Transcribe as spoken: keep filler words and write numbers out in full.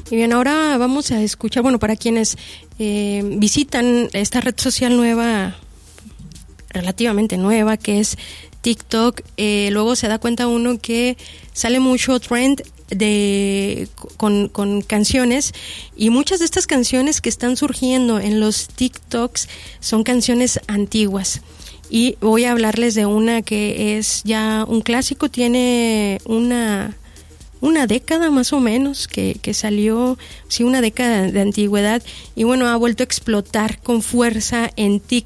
Y bien, ahora vamos a escuchar, bueno, para quienes eh, visitan esta red social nueva, relativamente nueva, que es TikTok, eh, luego se da cuenta uno que sale mucho trend de con, con canciones, y muchas de estas canciones que están surgiendo en los TikToks son canciones antiguas. Y voy a hablarles de una que es ya un clásico, tiene una... una década más o menos que, que salió, sí, una década de antigüedad, y bueno, ha vuelto a explotar con fuerza en TikTok.